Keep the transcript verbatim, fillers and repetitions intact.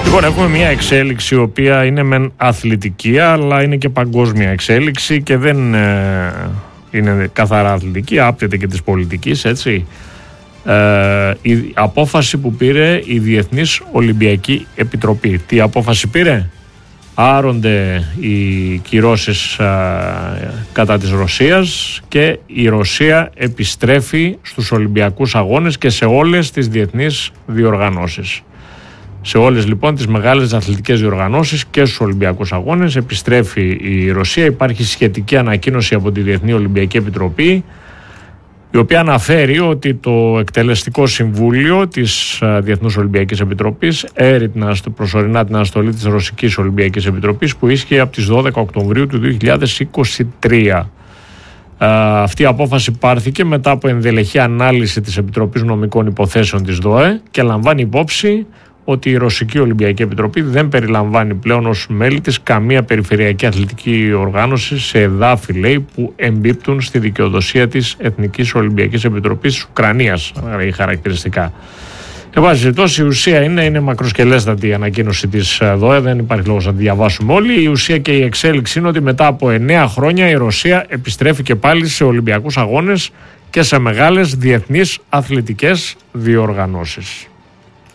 Λοιπόν, έχουμε μια εξέλιξη η οποία είναι μεν αθλητική, αλλά είναι και παγκόσμια εξέλιξη και δεν ε, είναι καθαρά αθλητική, άπτεται και της πολιτικής, έτσι. Ε, η απόφαση που πήρε η Διεθνής Ολυμπιακή Επιτροπή. Τι απόφαση πήρε? Άρονται οι κυρώσεις ε, κατά της Ρωσίας και η Ρωσία επιστρέφει στους Ολυμπιακούς Αγώνες και σε όλες τις διεθνείς διοργανώσεις. Σε όλες λοιπόν τις μεγάλες αθλητικές διοργανώσεις και στους Ολυμπιακούς Αγώνες επιστρέφει η Ρωσία. Υπάρχει σχετική ανακοίνωση από τη Διεθνή Ολυμπιακή Επιτροπή, η οποία αναφέρει ότι το εκτελεστικό συμβούλιο της Διεθνούς Ολυμπιακής Επιτροπής έρει προσωρινά την αναστολή της Ρωσικής Ολυμπιακής Επιτροπής, που ίσχυε από τις δώδεκα Οκτωβρίου του δύο χιλιάδες είκοσι τρία. Αυτή η απόφαση πάρθηκε μετά από ενδελεχή ανάλυση της Επιτροπής Νομικών Υποθέσεων της ΔΟΕ και λαμβάνει υπόψη ότι η Ρωσική Ολυμπιακή Επιτροπή δεν περιλαμβάνει πλέον ως μέλη της καμία περιφερειακή αθλητική οργάνωση σε εδάφη, λέει, που εμπίπτουν στη δικαιοδοσία της Εθνικής Ολυμπιακής Επιτροπής της Ουκρανίας, λέει, χαρακτηριστικά. Εν πάση περιπτώσει, η ουσία είναι, είναι μακροσκελέστατη η ανακοίνωση της ΔΟΕ, δεν υπάρχει λόγος να τη διαβάσουμε όλοι. Η ουσία και η εξέλιξη είναι ότι μετά από εννέα χρόνια η Ρωσία επιστρέφει και πάλι σε Ολυμπιακούς Αγώνες και σε μεγάλες διεθνείς αθλητικές διοργανώσεις.